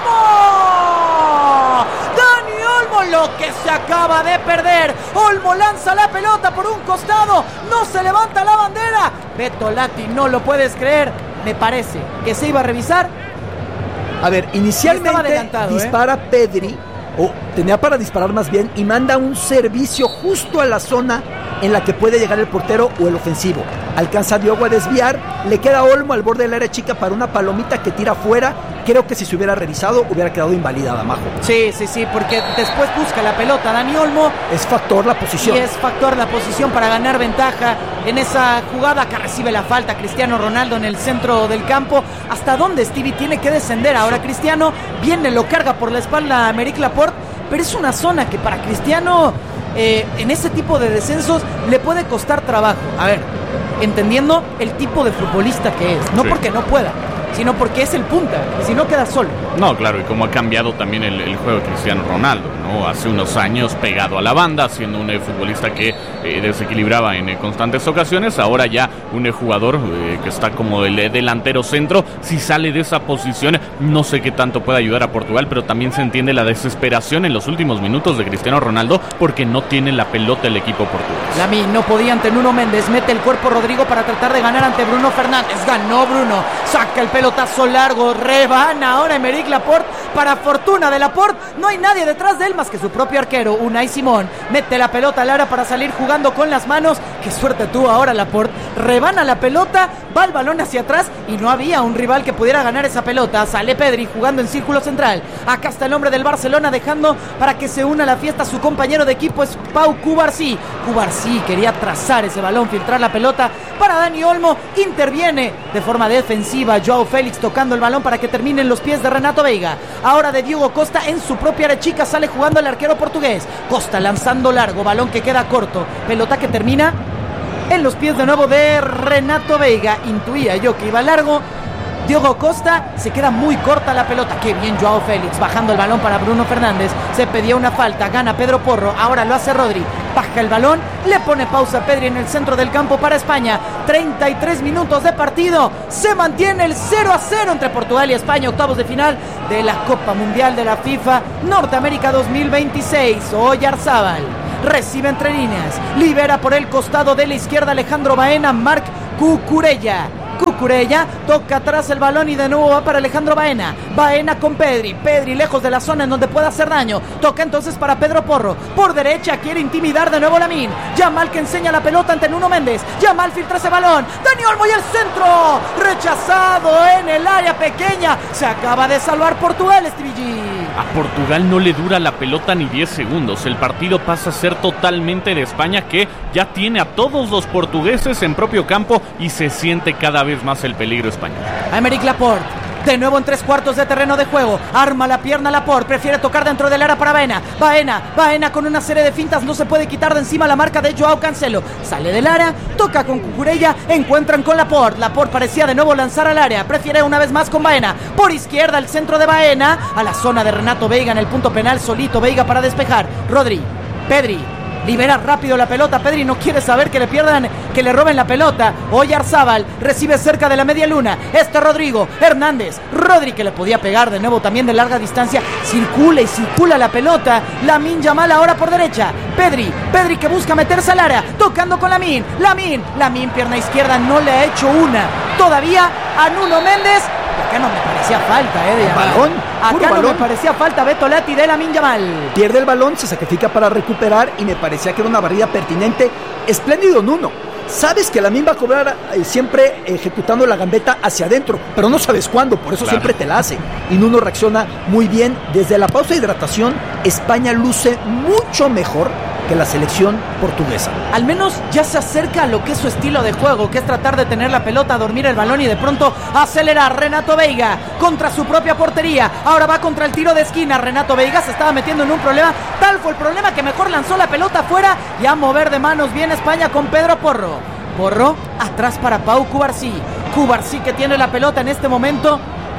Olmo! ¡Dani Olmo! Lo que se acaba de perder. Olmo lanza la pelota por un costado. No se levanta la bandera. Beto Lati, no lo puedes creer. Me parece que se iba a revisar. A ver, inicialmente dispara ¿eh? Pedri. O tenía para disparar más bien y manda un servicio justo a la zona en la que puede llegar el portero o el ofensivo. Alcanza a Diogo a desviar, le queda Olmo al borde del área chica para una palomita que tira fuera. Creo que si se hubiera revisado hubiera quedado invalidada, Majo. Sí, sí, sí, porque después busca la pelota Dani Olmo. Es factor la posición. Y es factor la posición para ganar ventaja en esa jugada que recibe la falta Cristiano Ronaldo en el centro del campo. ¿Hasta dónde Stevie tiene que descender ahora Cristiano? Viene, lo carga por la espalda a Aymeric Laporte, pero es una zona que para Cristiano eh, en ese tipo de descensos le puede costar trabajo. A ver, entendiendo el tipo de futbolista que es, no sí. porque no pueda, sino porque es el punta, si no queda solo. No, claro, y cómo ha cambiado también el, el juego de Cristiano Ronaldo, ¿no? Hace unos años pegado a la banda, siendo un eh, futbolista que eh, desequilibraba en eh, constantes ocasiones, ahora ya un eh, jugador eh, que está como el eh, delantero centro. Si sale de esa posición, no sé qué tanto puede ayudar a Portugal, pero también se entiende la desesperación en los últimos minutos de Cristiano Ronaldo porque no tiene la pelota el equipo portugués. Lamine no podía ante Nuno Méndez, mete el cuerpo Rodrigo para tratar de ganar ante Bruno Fernández. Ganó Bruno, saca el pelotazo largo, rebana ahora Aymeric Laporte. Para fortuna de Laporte, no hay nadie detrás de él más que su propio arquero, Unai Simón. Mete la pelota al área para salir jugando con las manos. Qué suerte tuvo ahora Laporte. Rebana la pelota, va el balón hacia atrás y no había un rival que pudiera ganar esa pelota. Sale Pedri jugando en círculo central. Acá está el hombre del Barcelona dejando para que se una a la fiesta su compañero de equipo, es Pau Cubarsí. Cubarsí quería trazar ese balón, filtrar la pelota para Dani Olmo. Interviene de forma defensiva Joao Félix tocando el balón para que termine en los pies de Renato Veiga. Ahora de Diogo Costa en su propia área chica, sale jugando el arquero portugués. Costa lanzando largo, balón que queda corto, pelota que termina en los pies de nuevo de Renato Veiga. Intuía yo que iba largo, Diogo Costa, se queda muy corta la pelota. Qué bien Joao Félix, bajando el balón para Bruno Fernández. Se pedía una falta, gana Pedro Porro, ahora lo hace Rodri. Baja el balón, le pone pausa a Pedri en el centro del campo para España. treinta y tres minutos de partido, se mantiene el cero a cero entre Portugal y España, octavos de final de la Copa Mundial de la FIFA Norteamérica dos mil veintiséis. Oyarzábal recibe entre líneas, libera por el costado de la izquierda Alejandro Baena, Marc Cucurella. Cucurella toca atrás el balón y de nuevo va para Alejandro Baena. Baena con Pedri. Pedri lejos de la zona en donde puede hacer daño. Toca entonces para Pedro Porro. Por derecha quiere intimidar de nuevo Lamine. Yamal que enseña la pelota ante Nuno Méndez. Yamal filtra ese balón. Dani Olmo y el centro. Rechazado en el área pequeña. Se acaba de salvar Portugal, Stevie G. A Portugal no le dura la pelota ni diez segundos. El partido pasa a ser totalmente de España, que ya tiene a todos los portugueses en propio campo y se siente cada vez más el peligro español. Aymeric Laporte, de nuevo en tres cuartos de terreno de juego. Arma la pierna Laporte, prefiere tocar dentro del área para Baena. Baena, Baena con una serie de fintas, no se puede quitar de encima la marca de Joao Cancelo. Sale del área, toca con Cucurella, encuentran con Laporte. Laporte parecía de nuevo lanzar al área, prefiere una vez más con Baena. Por izquierda el centro de Baena, a la zona de Renato Veiga en el punto penal, solito Veiga para despejar. Rodri, Pedri, libera rápido la pelota. Pedri no quiere saber que le pierdan, que le roben la pelota. Oyarzábal recibe cerca de la media luna. Este Rodrigo Hernández. Rodri que le podía pegar de nuevo también de larga distancia. Circula y circula la pelota. Lamine Yamal ahora por derecha. Pedri. Pedri que busca meterse al área. Tocando con Lamine. Lamine. Lamine pierna izquierda. No le ha hecho una todavía a Nuno Méndez. Acá no me parecía falta, eh, de Yamal. Balón, Acá no balón. me parecía falta Beto Lati de Lamine Yamal. Pierde el balón, se sacrifica para recuperar y me parecía que era una barrida pertinente. Espléndido Nuno. Sabes que Lamine va a cobrar eh, siempre ejecutando la gambeta hacia adentro, pero no sabes cuándo, por eso Claro. siempre te la hace. Y Nuno reacciona muy bien. Desde la pausa de hidratación, España luce mucho mejor que la selección portuguesa. Al menos ya se acerca a lo que es su estilo de juego, que es tratar de tener la pelota, dormir el balón y de pronto acelerar. Renato Veiga contra su propia portería. Ahora va contra el tiro de esquina. Renato Veiga se estaba metiendo en un problema. Tal fue el problema que mejor lanzó la pelota afuera y a mover de manos bien España con Pedro Porro. Porro atrás para Pau Cubarsí. Cubarsí que tiene la pelota en este momento.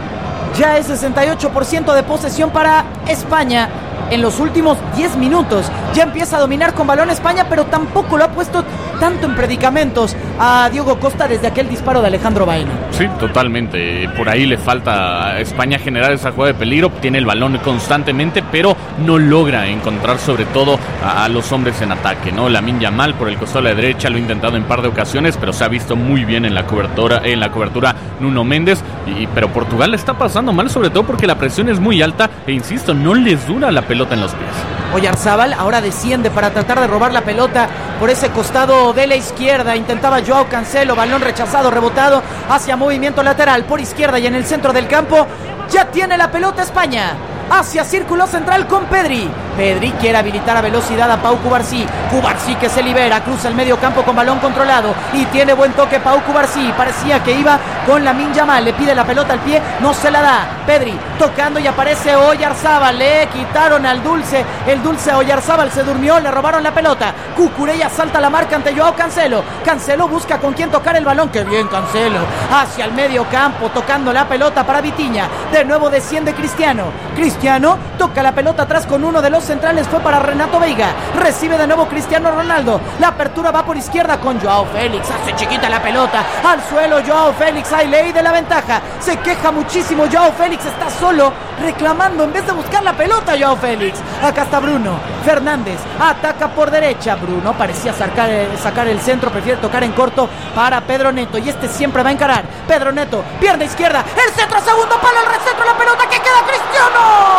Ya es sesenta y ocho por ciento de posesión para España. En los últimos diez minutos ya empieza a dominar con balón España, pero tampoco lo ha puesto tanto en predicamentos a Diogo Costa desde aquel disparo de Alejandro Baena. Sí, totalmente. Por ahí le falta a España generar esa jugada de peligro. Tiene el balón constantemente, pero no logra encontrar sobre todo a, a los hombres en ataque, ¿no? Lamine Yamal por el costado de la derecha lo ha intentado en par de ocasiones, pero se ha visto muy bien en la cobertura, en la cobertura Nuno Méndez. Y, pero Portugal le está pasando mal, sobre todo porque la presión es muy alta e insisto, no les dura la pelota en los pies. Oyarzábal ahora desciende para tratar de robar la pelota por ese costado de la izquierda. Intentaba Joao Cancelo, balón rechazado, rebotado hacia movimiento lateral por izquierda y en el centro del campo. Ya tiene la pelota España. Hacia círculo central con Pedri. Pedri quiere habilitar a velocidad a Pau Cubarsí. Cubarsí que se libera, cruza el medio campo con balón controlado y tiene buen toque Pau Cubarsí. Parecía que iba con Lamine Yamal, le pide la pelota al pie, no se la da. Pedri tocando y aparece Oyarzábal. Le quitaron al Dulce, el Dulce Oyarzábal se durmió, le robaron la pelota. Cucurella salta la marca ante Joao Cancelo. Cancelo busca con quién tocar el balón. ¡Qué bien Cancelo! Hacia el medio campo, tocando la pelota para Vitinha. De nuevo desciende Cristiano. Cristiano toca la pelota atrás con uno de los centrales, fue para Renato Veiga. Recibe de nuevo Cristiano Ronaldo. La apertura va por izquierda con Joao Félix. Hace chiquita la pelota. Al suelo Joao Félix. Hay ley de la ventaja. Se queja muchísimo Joao Félix. Está solo reclamando en vez de buscar la pelota Joao Félix. Acá está Bruno Fernández. Ataca por derecha. Bruno parecía sacar, sacar el centro. Prefiere tocar en corto para Pedro Neto. Y este siempre va a encarar. Pedro Neto. Pierna izquierda. El centro. Segundo palo. El recentro. La pelota que queda Cristiano.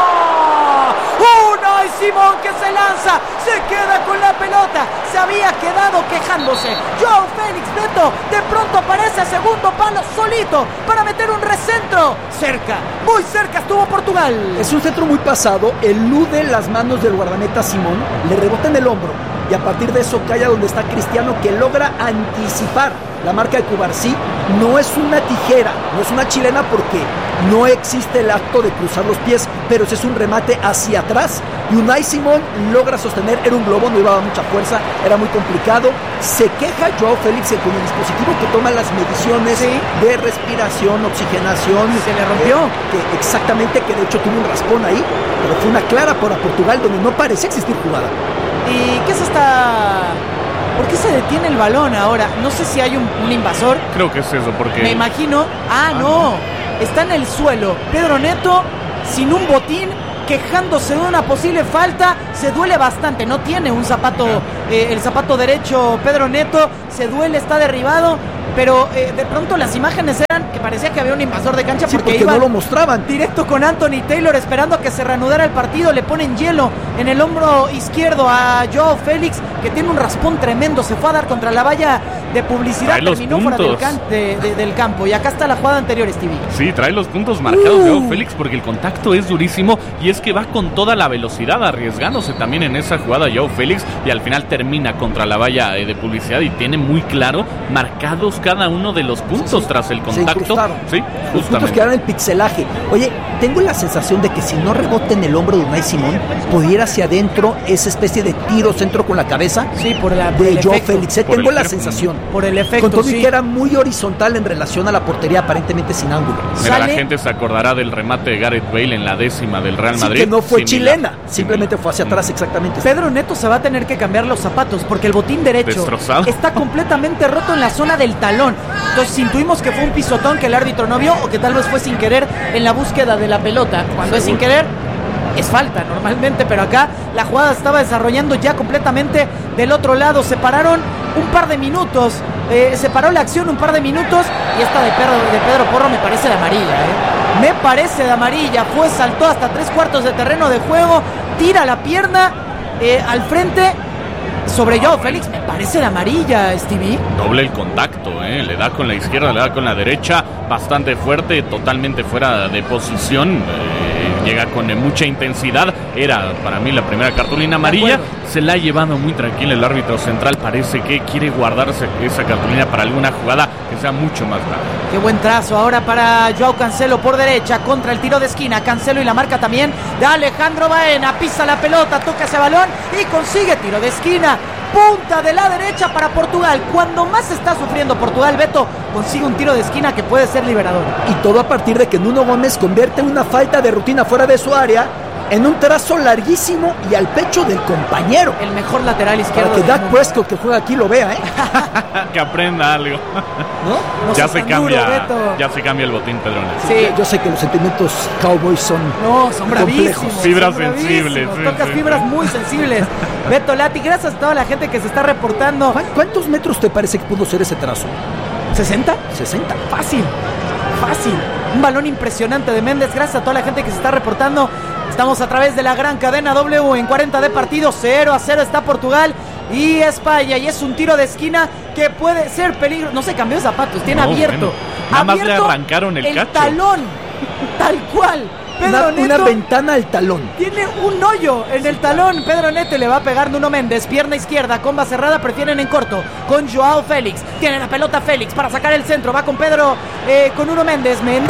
Unai Simón que se lanza, se queda con la pelota, se había quedado quejándose. Joao Félix Neto de pronto aparece a segundo palo solito para meter un recentro. Cerca, muy cerca estuvo Portugal. Es un centro muy pasado, elude las manos del guardameta Simón, le rebota en el hombro. y a partir de eso cae a donde está Cristiano, que logra anticipar la marca de Cubarsí. No es una tijera, no es una chilena porque no existe el acto de cruzar los pies, pero sí es un remate hacia atrás y Unai Simón logra sostener, era un globo, no llevaba mucha fuerza, era muy complicado. Se queja Joao Félix con el dispositivo que toma las mediciones sí. de respiración, oxigenación. Se le rompió. Eh, que exactamente, que de hecho tuvo un raspón ahí, pero fue una clara para Portugal donde no parecía existir jugada. ¿Y qué es esta...? ¿Por qué se detiene el balón ahora? No sé si hay un, un invasor. Creo que es eso, porque... Me imagino... Ah, ah no. no. Está en el suelo. Pedro Neto, sin un botín, quejándose de una posible falta. Se duele bastante. No tiene un zapato... Eh, el zapato derecho Pedro Neto. Se duele, está derribado. Pero eh, de pronto las imágenes eran que parecía que había un invasor de cancha, sí, porque, porque iban no lo mostraban. Directo con Anthony Taylor esperando a que se reanudara el partido. Le ponen hielo en el hombro izquierdo a Joao Félix, que tiene un raspón tremendo. Se fue a dar contra la valla de publicidad. Trae terminó fuera del, can de, de, del campo. Y acá está la jugada anterior, Stevie. Sí, trae los puntos marcados uh. Joao Félix, porque el contacto es durísimo y es que va con toda la velocidad, arriesgándose también en esa jugada Joao Félix, y al final termina contra la valla de publicidad y tiene muy claro marcados cada uno de los puntos sí, tras el contacto. Sí, los puntos quedaron en pixelaje. Oye, tengo la sensación de que si no rebota en el hombro de Unai Simón, pudiera hacia adentro esa especie de tiro centro con la cabeza sí, por la, de por Joao Félix. Eh, tengo la sensación. Por el efecto, con todo sí. y que era muy horizontal en relación a la portería, aparentemente sin ángulo. Mira, la gente se acordará del remate de Gareth Bale en la décima del Real Madrid. Sí, que no fue similar. chilena, simplemente fue hacia atrás, exactamente. Pedro Neto se va a tener que cambiar los zapatos porque el botín derecho Destrozado. está completamente roto en la zona del talón. Entonces intuimos que fue un pisotón que el árbitro no vio, o que tal vez fue sin querer en la búsqueda de la pelota. Cuando Seguro. es sin querer, es falta normalmente, pero acá la jugada estaba desarrollando ya completamente del otro lado. Se pararon un par de minutos, eh, se paró la acción un par de minutos, y esta de Pedro, de Pedro Porro me parece de amarilla, ¿eh? Me parece de amarilla. Fue, saltó hasta tres cuartos de terreno de juego, tira la pierna eh, al frente sobre Joao Félix. Me parece de amarilla, Stevie. Doble el contacto, ¿eh? Le da con la izquierda, le da con la derecha, bastante fuerte, totalmente fuera de posición. Eh, llega con mucha intensidad. Era para mí la primera cartulina amarilla. Se la ha llevado muy tranquila el árbitro central. Parece que quiere guardarse esa cartulina para alguna jugada que sea mucho más grave. Qué buen trazo ahora para Joao Cancelo por derecha contra el tiro de esquina. Cancelo y la marca también de Alejandro Baena. Pisa la pelota, toca ese balón y consigue tiro de esquina. Punta de la derecha para Portugal. Cuando más está sufriendo Portugal, Beto consigue un tiro de esquina que puede ser liberador. Y todo a partir de que Nuno Gómez convierte una falta de rutina fuera de su área en un trazo larguísimo y al pecho del compañero. El mejor lateral izquierdo. Para que Dak Prescott, que juega aquí, lo vea, ¿eh? Que aprenda algo. ¿No? no ya se cambia, duro, ya se cambia el botín, Pedrones. Sí. Yo sé que los sentimientos cowboys son No, son bravísimos. Fibras son sensibles. Sí, Tocas sí, fibras sí. muy sensibles. Beto Lati, gracias a toda la gente que se está reportando. ¿Cuántos metros te parece que pudo ser ese trazo? ¿sesenta? sesenta. Fácil, fácil. Un balón impresionante de Méndez. Gracias a toda la gente que se está reportando. Estamos a través de la gran cadena W en cuarenta de partido. cero a cero está Portugal y España. Y es un tiro de esquina que puede ser peligro. No se cambió de zapatos, tiene no, abierto. Bueno. Nada abierto más le arrancaron el, el cacho. talón, tal cual. Pedro una, Neto una ventana al talón. Tiene un hoyo en el talón. Pedro Neto le va a pegar Nuno Méndez. Pierna izquierda, comba cerrada, prefieren en corto. Con Joao Félix. Tiene la pelota Félix para sacar el centro. Va con Pedro, eh, con Nuno Méndez. ¡Méndez!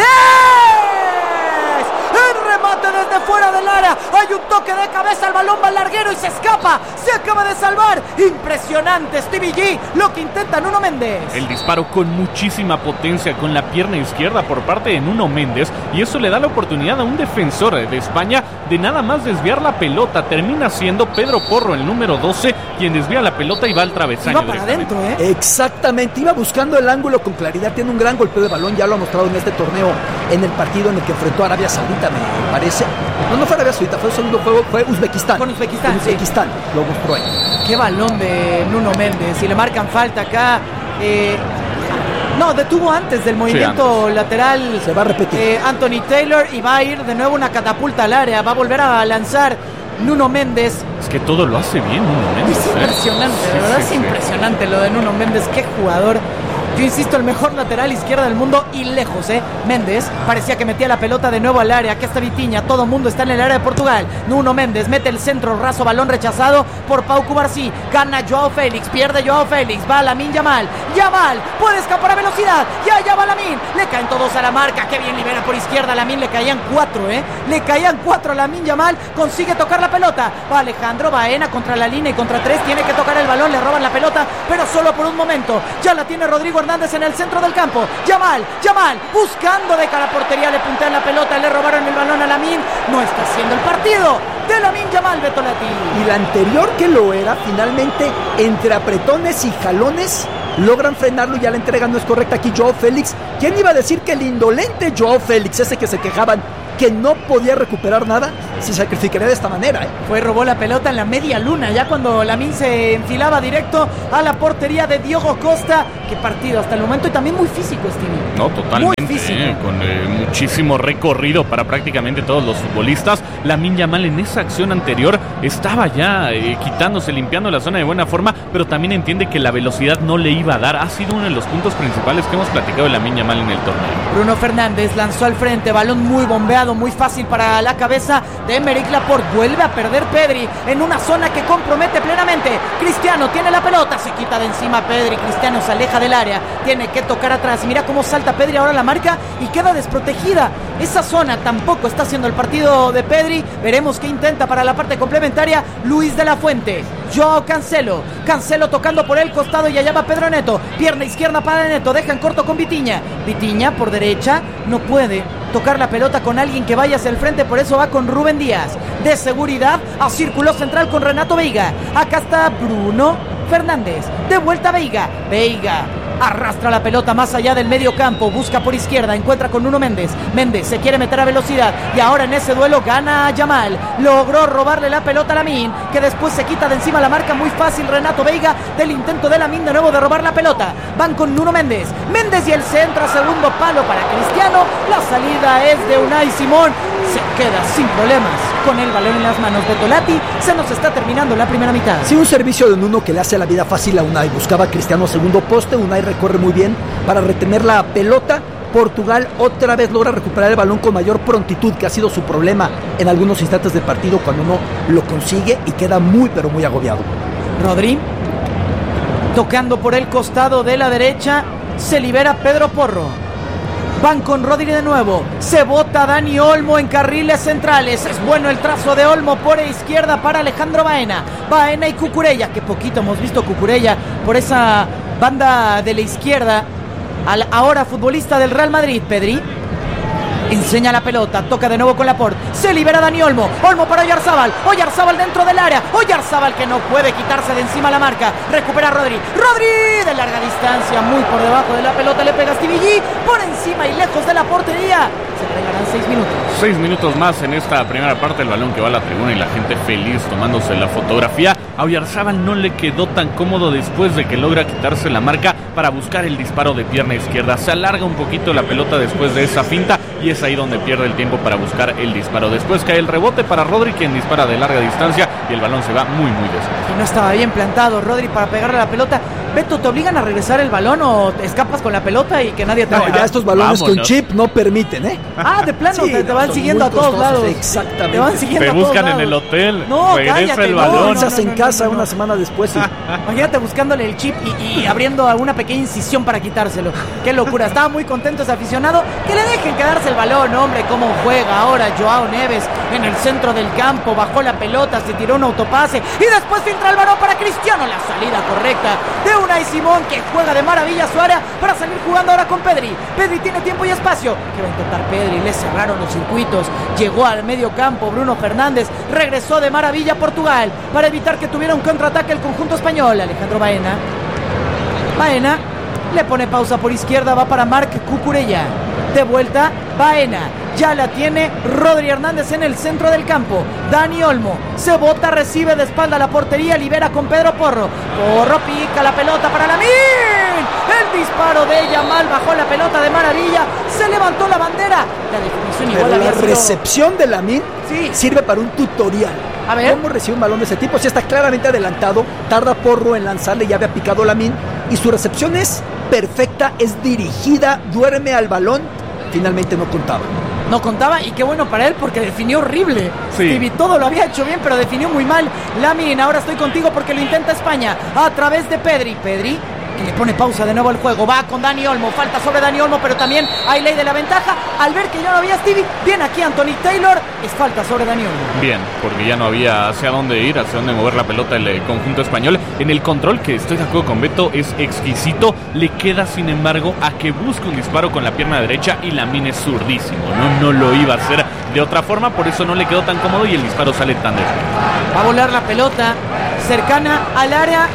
El remate desde fuera del área. Hay un toque de cabeza. El balón va al larguero y se escapa. Se acaba de salvar. Impresionante, Stevie G. Lo que intenta Nuno Méndez. El disparo con muchísima potencia con la pierna izquierda por parte de Nuno Méndez. Y eso le da la oportunidad a un defensor de España de nada más desviar la pelota. Termina siendo Pedro Porro, el número doce, quien desvía la pelota y va al travesaño. Iba para adentro, ¿eh? Exactamente. Iba buscando el ángulo con claridad. Tiene un gran golpeo de balón. Ya lo ha mostrado en este torneo, en el partido en el que enfrentó a Arabia Saudita, me parece. No, no fue Arabia Saudita, fue el segundo juego, fue Uzbekistán. Con Uzbekistán, Con Uzbekistán, sí. Lo mostró ahí. Qué balón de Nuno Méndez. Y le marcan falta acá. Eh, no, detuvo antes del movimiento sí, antes. lateral. Se va a repetir. Eh, Anthony Taylor, y va a ir de nuevo una catapulta al área. Va a volver a lanzar Nuno Méndez. Es que todo lo hace bien Nuno Méndez. Es impresionante, ¿eh? de verdad sí, es sí, impresionante sí. lo de Nuno Méndez. Qué jugador Yo insisto, el mejor lateral izquierda del mundo y lejos, ¿eh? Méndez parecía que metía la pelota de nuevo al área. Aquí está Vitinha, todo el mundo está en el área de Portugal. Nuno Méndez mete el centro, raso, balón rechazado por Pau Cubarsí. Gana Joao Félix, pierde Joao Félix. Va Lamine Yamal. Yamal puede escapar a velocidad. Ya, ya va Lamine. Le caen todos a la marca. Qué bien libera por izquierda Lamine. Le caían cuatro, ¿eh? Le caían cuatro a Lamine Yamal. Consigue tocar la pelota. Va Alejandro Baena contra la línea y contra tres. Tiene que tocar el balón. Le roban la pelota, pero solo por un momento. Ya la tiene Rodrigo Hernández en el centro del campo. Yamal, Yamal, buscando de cara a portería, le puntean la pelota, le robaron el balón a Lamine. No está haciendo el partido de Lamine Yamal, Betolati. Y la anterior que lo era, finalmente, entre apretones y jalones, logran frenarlo y ya la entrega no es correcta aquí Joao Félix. ¿Quién iba a decir que el indolente Joao Félix, ese que se quejaban que no podía recuperar nada, se sacrificaría de esta manera, ¿eh? Fue, robó la pelota en la media luna, ya cuando Lamine se enfilaba directo a la portería de Diogo Costa. Qué partido hasta el momento, y también muy físico, Stevie. No, totalmente, muy físico. Eh, con eh, muchísimo recorrido para prácticamente todos los futbolistas. Lamine Yamal en esa acción anterior estaba ya eh, quitándose, limpiando la zona de buena forma, pero también entiende que la velocidad no le iba a dar. Ha sido uno de los puntos principales que hemos platicado de Lamine Yamal en el torneo. Bruno Fernández lanzó al frente, balón muy bombeado, muy fácil para la cabeza de Aymeric Laporte. Vuelve a perder Pedri en una zona que compromete plenamente. Cristiano tiene la pelota, se quita de encima Pedri. Cristiano se aleja del área, tiene que tocar atrás. Mira cómo salta Pedri ahora la marca y queda desprotegida. Esa zona tampoco está haciendo el partido de Pedri. Veremos qué intenta para la parte complementaria Luis de la Fuente. Joao Cancelo, Cancelo tocando por el costado y allá va Pedro Neto. Pierna izquierda para Neto, deja en corto con Vitinha. Vitinha por derecha, no puede tocar la pelota con alguien que vaya hacia el frente, por eso va con Rubén Díaz. De seguridad a círculo central con Renato Veiga. Acá está Bruno Fernández, de vuelta Veiga. Veiga arrastra la pelota más allá del medio campo, busca por izquierda, encuentra con Nuno Méndez. Méndez se quiere meter a velocidad y ahora en ese duelo gana Yamal. Logró robarle la pelota a Lamine, que después se quita de encima la marca muy fácil Renato Veiga del intento de Lamine de nuevo de robar la pelota. Van con Nuno Méndez. Méndez y el centro a segundo palo para Cristiano. La salida es de Unai Simón. Se queda sin problemas con el balón en las manos de Betolati. Se nos está terminando la primera mitad. Sí, un servicio de Nuno que le hace la vida fácil a Unai. Buscaba a Cristiano a segundo poste. Unai recorre muy bien para retener la pelota. Portugal otra vez logra recuperar el balón con mayor prontitud, que ha sido su problema en algunos instantes del partido, cuando no lo consigue y queda muy pero muy agobiado. Rodri tocando por el costado de la derecha, se libera Pedro Porro. Van con Rodri de nuevo. Se bota Dani Olmo en carriles centrales. Es bueno el trazo de Olmo por izquierda para Alejandro Baena. Baena y Cucurella, que poquito hemos visto Cucurella por esa banda de la izquierda. Al ahora futbolista del Real Madrid, Pedri enseña la pelota, toca de nuevo con Laporte. Se libera Dani Olmo. Olmo para Oyarzábal. Oyarzábal dentro del área. Oyarzábal que no puede quitarse de encima la marca. Recupera a Rodri. Rodri de larga distancia, muy por debajo de la pelota. Le pega a Stevie G por encima y lejos de la portería. Se regalan seis minutos. Seis minutos más en esta primera parte. El balón que va a la tribuna y la gente feliz tomándose la fotografía. A Oyarzábal no le quedó tan cómodo después de que logra quitarse la marca para buscar el disparo de pierna izquierda. Se alarga un poquito la pelota después de esa finta y es ahí donde pierde el tiempo para buscar el disparo. Después cae el rebote para Rodri, quien dispara de larga distancia y el balón se va muy muy despacio. Y no estaba bien plantado Rodri para pegarle la pelota. Beto, ¿te obligan a regresar el balón o te escapas con la pelota y que nadie te... No, ya estos balones Vámonos. Con chip no permiten, ¿eh? Ah, de plano, sí, te, te van siguiendo a todos lados. Exactamente. Te van siguiendo te a todos buscan lados. En el hotel. No, regresa cállate, el no, balón. No, no, no, en no, casa no, no, no. una semana después. Sí. Imagínate buscándole el chip y, y abriendo alguna pequeña incisión para quitárselo. Qué locura. Estaba muy contento ese aficionado. Que le dejen quedarse el balón, hombre. Cómo juega ahora Joao Neves en el centro del campo. Bajó la pelota, se tiró un autopase y después filtra el balón para Cristiano. La salida correcta de Unai Simón, que juega de maravilla su área para salir jugando ahora con Pedri. Pedri tiene tiempo y espacio. ¿Qué va a intentar Pedri? Le cerraron los circuitos. Llegó al medio campo Bruno Fernández. Regresó de maravilla Portugal para evitar que tuviera un contraataque el conjunto español. Alejandro Baena. Baena le pone pausa por izquierda. Va para Marc Cucurella. De vuelta Baena. Ya la tiene Rodri Hernández en el centro del campo. Dani Olmo se bota, recibe de espalda a la portería, libera con Pedro Porro. Porro pica la pelota para Lamine. El disparo de Yamal bajó la pelota de maravilla. Se levantó la bandera. La definición igual Pero había la sido... recepción de Lamine sí. sirve para un tutorial. A ver. ¿Cómo recibe un balón de ese tipo? Si está claramente adelantado, tarda Porro en lanzarle, ya había picado Lamine. Y su recepción es perfecta, es dirigida, duerme al balón, finalmente no contaba. No contaba y qué bueno para él porque definió horrible. Sí. Stevie todo lo había hecho bien, pero definió muy mal. Lamine, ahora estoy contigo porque lo intenta España a través de Pedri. Pedri, que le pone pausa de nuevo al juego. Va con Dani Olmo, falta sobre Dani Olmo, pero también hay ley de la ventaja. Al ver que ya no había Stevie, viene aquí Anthony Taylor, es falta sobre Dani Olmo. Bien, porque ya no había hacia dónde ir, hacia dónde mover la pelota el eh, conjunto español. En el control, que estoy de acuerdo con Beto, es exquisito. Le queda, sin embargo, a que busque un disparo con la pierna derecha y Lamine es zurdísimo. No, no lo iba a hacer de otra forma, por eso no le quedó tan cómodo y el disparo sale tan lejos. Va a volar la pelota cercana al área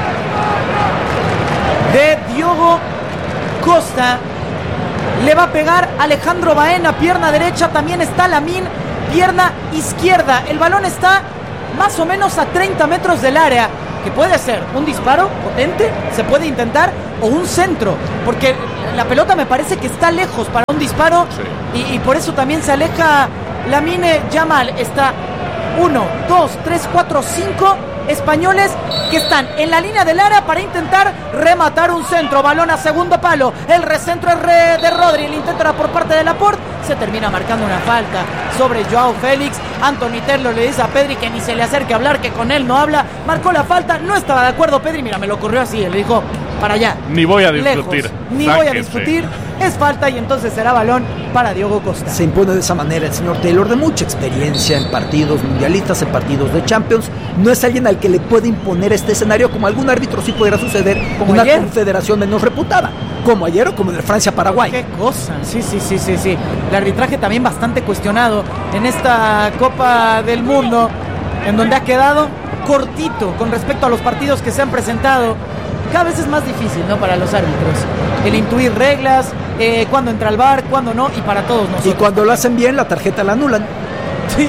de Diogo Costa. Le va a pegar Alejandro Baena, pierna derecha. También está Lamine, pierna izquierda. El balón está más o menos a treinta metros del área, que puede ser un disparo potente, se puede intentar, o un centro, porque la pelota me parece que está lejos para un disparo. Sí. y, y por eso también se aleja Lamine Yamal. Está uno, dos, tres, cuatro, cinco españoles que están en la línea del área para intentar rematar un centro. Balón a segundo palo, el recentro es re de Rodri, el intento era por parte de Laporte, se termina marcando una falta sobre Joao Félix. Anthony Taylor le dice a Pedri que ni se le acerque a hablar, que con él no habla. Marcó la falta, no estaba de acuerdo Pedri, mira, me lo corrió así, él le dijo para allá, ni voy a discutir, lejos, ni voy a discutir, es falta y entonces será balón para Diogo Costa. Se impone de esa manera el señor Taylor, de mucha experiencia en partidos mundialistas, en partidos de Champions. No es alguien al que le puede imponer este escenario, como algún árbitro sí pudiera suceder con una ayer. confederación menos reputada, como ayer o como en el Francia-Paraguay. Qué cosa, sí, sí, sí, sí, sí. El arbitraje también bastante cuestionado en esta Copa del Mundo, en donde ha quedado cortito con respecto a los partidos que se han presentado. Cada vez es más difícil, ¿no?, para los árbitros el intuir reglas, eh, cuándo entra al V A R, cuándo no, y para todos nosotros. Y cuando lo hacen bien, la tarjeta la anulan. Sí,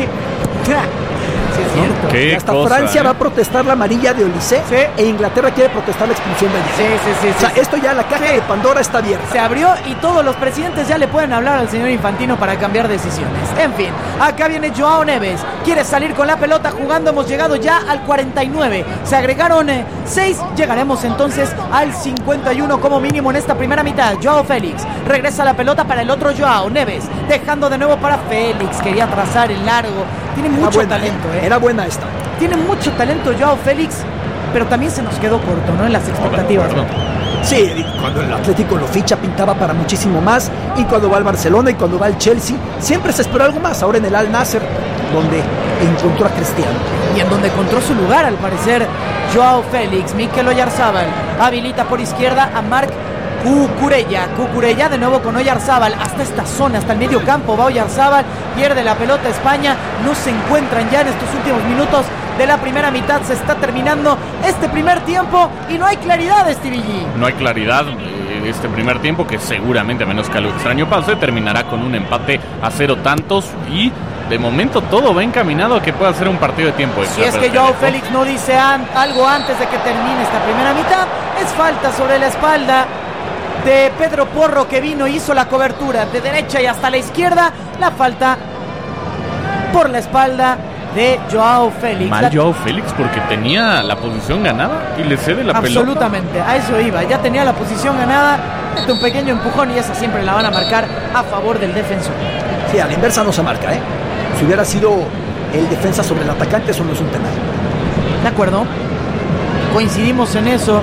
sí es cierto. Qué y hasta cosa, Francia ¿eh? va a protestar la amarilla de Olise, sí. e Inglaterra quiere protestar la expulsión de Olise. Sí, sí, sí. O sea, sí. esto ya, la caja sí. de Pandora está abierta. Se abrió y todos los presidentes ya le pueden hablar al señor Infantino para cambiar decisiones. En fin, acá viene Joao Neves, quiere salir con la pelota jugando. Hemos llegado ya al cuarenta y nueve, se agregaron eh, seis, llegaremos entonces al cincuenta y uno como mínimo en esta primera mitad. Joao Félix regresa la pelota para el otro Joao Neves, dejando de nuevo para Félix, quería trazar el largo. Tiene mucho buena, talento, eh. eh. Era buena esta. Tiene mucho talento Joao Félix, pero también se nos quedó corto, ¿no?, en las expectativas. Sí, cuando el Atlético lo ficha pintaba para muchísimo más, y cuando va al Barcelona y cuando va al Chelsea siempre se esperó algo más. Ahora en el Al Nassr, donde encontró a Cristiano y en donde encontró su lugar, al parecer, Joao Félix. Mikel Oyarzábal habilita por izquierda a Marc Cucurella, Cucurella de nuevo con Oyarzábal, hasta esta zona, hasta el medio campo va Oyarzábal, pierde la pelota España, no se encuentran ya en estos últimos minutos de la primera mitad. Se está terminando este primer tiempo y no hay claridad, Stevie G. No hay claridad de este primer tiempo, que seguramente, a menos que algo extraño pase, terminará con un empate a cero tantos, y de momento todo va encaminado a que pueda ser un partido de tiempo extra. Si es que Joao Félix no dice an- algo antes de que termine esta primera mitad, es falta sobre la espalda de Pedro Porro, que vino y hizo la cobertura de derecha y hasta la izquierda. La falta por la espalda de Joao Félix. Mal Joao Félix, porque tenía la posición ganada y le cede la pelota. Absolutamente, a eso iba. Ya tenía la posición ganada, mete un pequeño empujón y esa siempre la van a marcar a favor del defensor. Sí, a la inversa no se marca, ¿eh? Si hubiera sido el defensa sobre el atacante, eso no es un penal. De acuerdo, coincidimos en eso.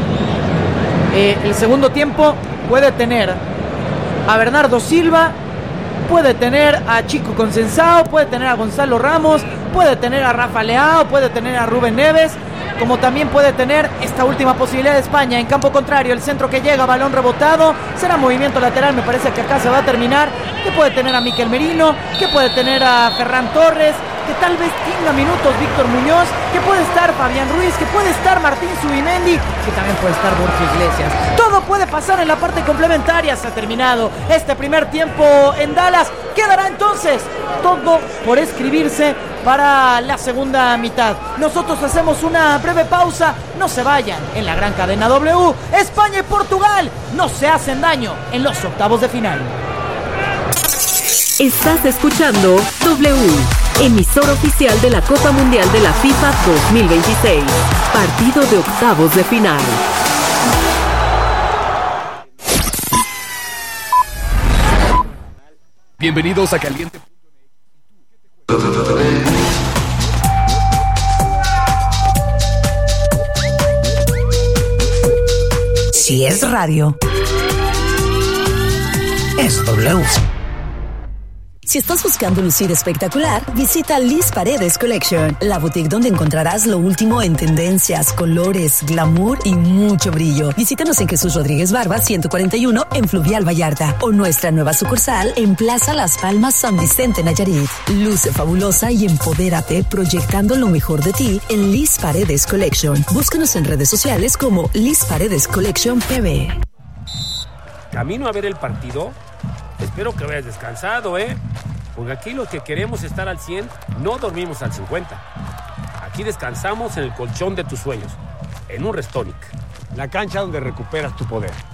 Eh, el segundo tiempo puede tener a Bernardo Silva, puede tener a Chico Consensao, puede tener a Gonzalo Ramos, puede tener a Rafa Leao, puede tener a Rubén Neves, como también puede tener esta última posibilidad de España en campo contrario. El centro que llega, balón rebotado, será movimiento lateral, me parece que acá se va a terminar. Que puede tener a Mikel Merino, que puede tener a Ferran Torres, que tal vez tenga minutos Víctor Muñoz, que puede estar Fabián Ruiz, que puede estar Martín Zubimendi, que también puede estar Borja Iglesias. Todo puede pasar en la parte complementaria. Se ha terminado este primer tiempo en Dallas. Quedará entonces todo por escribirse para la segunda mitad. Nosotros hacemos una breve pausa. No se vayan, en la gran cadena W. España y Portugal no se hacen daño en los octavos de final. Estás escuchando W, emisor oficial de la Copa Mundial de la FIFA dos mil veintiséis, partido de octavos de final. Bienvenidos a Caliente. Si es radio, es W. Si estás buscando lucir espectacular, visita Liz Paredes Collection, la boutique donde encontrarás lo último en tendencias, colores, glamour y mucho brillo. Visítanos en Jesús Rodríguez Barba ciento cuarenta y uno en Fluvial Vallarta o nuestra nueva sucursal en Plaza Las Palmas San Vicente Nayarit. Luce fabulosa y empodérate proyectando lo mejor de ti en Liz Paredes Collection. Búscanos en redes sociales como Liz Paredes Collection P B. Camino a ver el partido. Espero que hayas descansado, ¿eh? Porque aquí los que queremos estar al cien, no dormimos al cincuenta. Aquí descansamos en el colchón de tus sueños, en un Restonic. La cancha donde recuperas tu poder.